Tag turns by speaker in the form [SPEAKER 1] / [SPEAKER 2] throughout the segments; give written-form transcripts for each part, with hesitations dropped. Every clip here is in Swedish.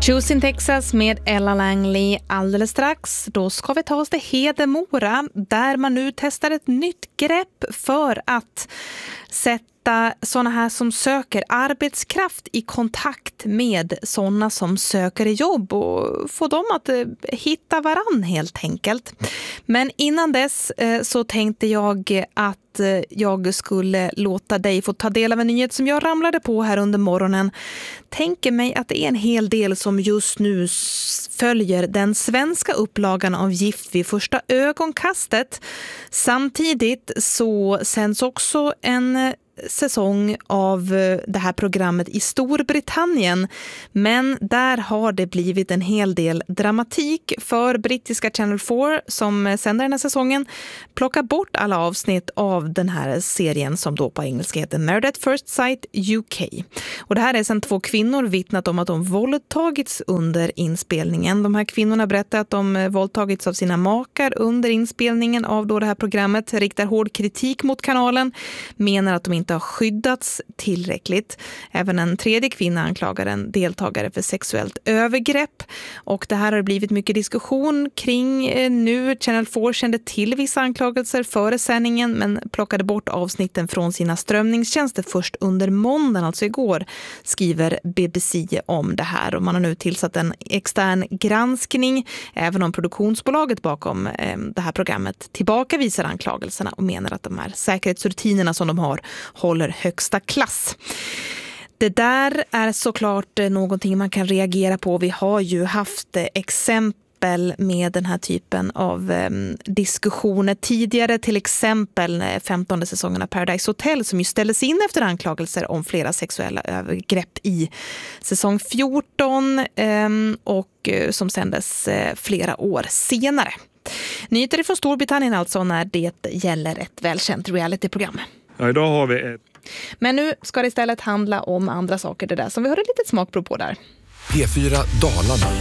[SPEAKER 1] Choosing Texas med Ella Langley alldeles strax. Då ska vi ta oss till Hedemora där man nu testar ett nytt grepp för att sätta sådana här som söker arbetskraft i kontakt med sådana som söker jobb och få dem att hitta varann helt enkelt. Men innan dess så tänkte jag att jag skulle låta dig få ta del av en nyhet som jag ramlade på här under morgonen. Tänker mig att det är en hel del som just nu följer den svenska upplagan av Gift vid första ögonkastet. Samtidigt så sänds också en säsong av det här programmet i Storbritannien, men där har det blivit en hel del dramatik för brittiska Channel 4 som sänder den här säsongen plockar bort alla avsnitt av den här serien som då på engelska heter Married at First Sight UK. Och det här är sedan 2 kvinnor vittnat om att de våldtagits under inspelningen. De här kvinnorna berättar att de våldtagits av sina makar under inspelningen av då det här programmet, riktar hård kritik mot kanalen, menar att de inte har skyddats tillräckligt. Även en tredje kvinna anklagar en deltagare för sexuellt övergrepp. Och det här har blivit mycket diskussion kring nu. Channel 4 kände till vissa anklagelser före sändningen men plockade bort avsnitten från sina strömningstjänster först under måndagen, alltså igår, skriver BBC om det här. Och man har nu tillsatt en extern granskning även om produktionsbolaget bakom det här programmet tillbakavisar anklagelserna och menar att de här säkerhetsrutinerna som de har håller högsta klass. Det där är såklart någonting man kan reagera på. Vi har ju haft exempel med den här typen av diskussioner tidigare, till exempel 15:e säsongen av Paradise Hotel som ju ställdes in efter anklagelser om flera sexuella övergrepp i säsong 14 och som sändes flera år senare. Nyheter från Storbritannien alltså när det gäller ett välkänt realityprogram.
[SPEAKER 2] Ja, idag har vi ett.
[SPEAKER 1] Men nu ska det istället handla om andra saker, det där som vi hörde lite smakprov på där.
[SPEAKER 3] P4 Dalarna.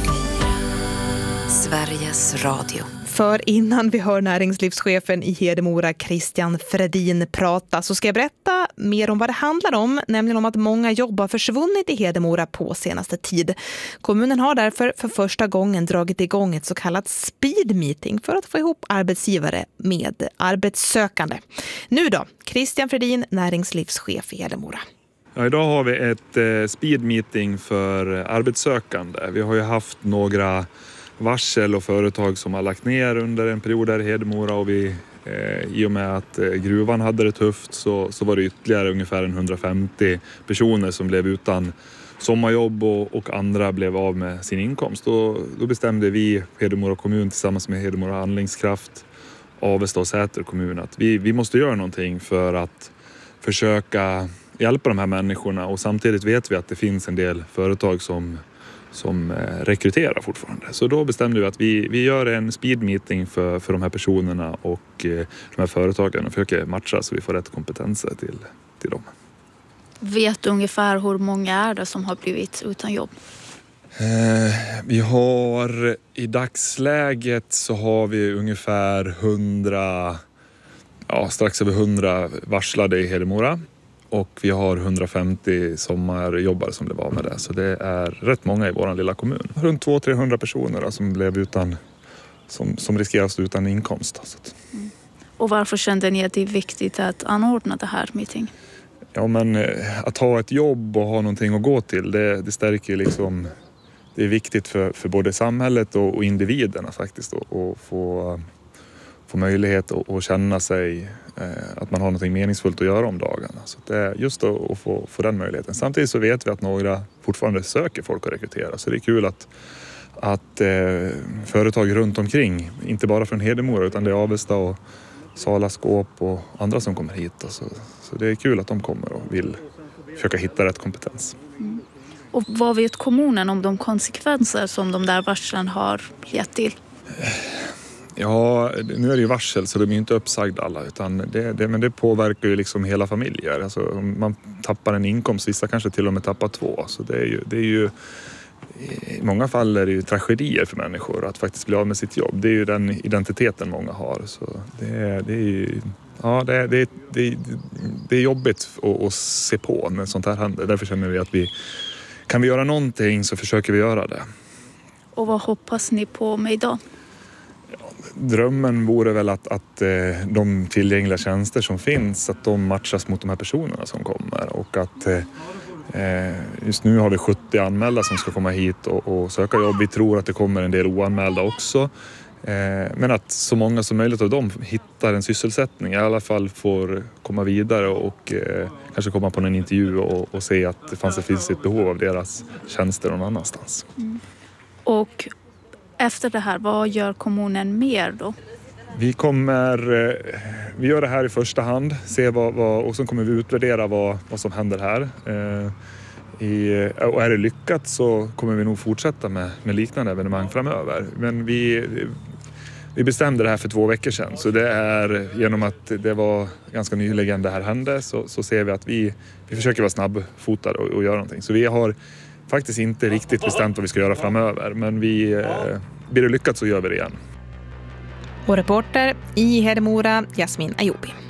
[SPEAKER 4] Sveriges Radio.
[SPEAKER 1] För innan vi hör näringslivschefen i Hedemora Christian Fredin prata så ska jag berätta mer om vad det handlar om, nämligen om att många jobb har försvunnit i Hedemora på senaste tid. Kommunen har därför för första gången dragit igång ett så kallat speed meeting för att få ihop arbetsgivare med arbetssökande. Nu då, Christian Fredin, näringslivschef i Hedemora.
[SPEAKER 2] Ja, idag har vi ett speed meeting för arbetssökande. Vi har ju haft några varsel och företag som har lagt ner under en period där i Hedemora och vi, i och med att gruvan hade det tufft så var det ytterligare ungefär 150 personer som blev utan sommarjobb och andra blev av med sin inkomst. Och då bestämde vi, Hedemora kommun tillsammans med Hedemora handlingskraft, Avesta och Säter kommun, att vi måste göra någonting för att försöka hjälpa de här människorna, och samtidigt vet vi att det finns en del företag som rekryterar fortfarande. Så då bestämde vi att vi gör en speed meeting för de här personerna och de här företagen och försöker matcha så vi får rätt kompetenser till dem.
[SPEAKER 5] Vet du ungefär hur många är det som har blivit utan jobb?
[SPEAKER 2] Vi har i dagsläget så har vi ungefär 100, strax över 100 varslade i Hedemora. Och vi har 150 sommarjobbare som blev av med det. Så det är rätt många i vår lilla kommun. Runt 200-300 personer då, som blev utan, som riskerar att stå utan inkomst.
[SPEAKER 5] Mm. Och varför kände ni att det är viktigt att anordna det här meeting?
[SPEAKER 2] Ja, men att ha ett jobb och ha någonting att gå till, det stärker liksom. Det är viktigt för både samhället och individerna faktiskt att få möjlighet att känna sig att man har något meningsfullt att göra om dagarna. Så det är just att få den möjligheten. Samtidigt så vet vi att några fortfarande söker folk att rekrytera. Så det är kul att företag runt omkring, inte bara från Hedemora utan det är Avesta och Sala Skåp och andra som kommer hit. Så det är kul att de kommer och vill försöka hitta rätt kompetens.
[SPEAKER 5] Mm. Och vad vet kommunen om de konsekvenser som de där varslen har lett till?
[SPEAKER 2] Ja, nu är det ju varsel så de är inte uppsagda alla, utan men det påverkar ju liksom hela familjer. Alltså, om man tappar en inkomst, vissa kanske till och med tappar 2. Så det är ju i många fall är det ju tragedier för människor att faktiskt bli av med sitt jobb. Det är ju den identiteten många har. Så det är ju, ja, det är jobbigt att se på när sånt här händer. Därför känner vi att vi kan vi göra någonting så försöker vi göra det.
[SPEAKER 5] Och vad hoppas ni på med idag?
[SPEAKER 2] Drömmen vore väl att de tillgängliga tjänster som finns, att de matchas mot de här personerna som kommer. Och att just nu har vi 70 anmälda som ska komma hit och söka jobb. Vi tror att det kommer en del oanmälda också. Men att så många som möjligt av dem hittar en sysselsättning, i alla fall får komma vidare och kanske komma på en intervju och se att det finns ett behov av deras tjänster någon annanstans.
[SPEAKER 5] Mm. Och efter det här, vad gör kommunen mer då?
[SPEAKER 2] Vi gör det här i första hand, och sen kommer vi utvärdera vad som händer här. Och är det lyckat så kommer vi nog fortsätta med liknande evenemang framöver. Men vi bestämde det här för 2 veckor sedan, så det är genom att det var ganska nyligen det här hände så ser vi att vi försöker vara snabbfotade och göra någonting. Så vi har faktiskt inte riktigt bestämt vad vi ska göra framöver, men blir det lyckat så gör vi det igen.
[SPEAKER 1] Och reporter i Hedemora, Jasmin Ayoubi.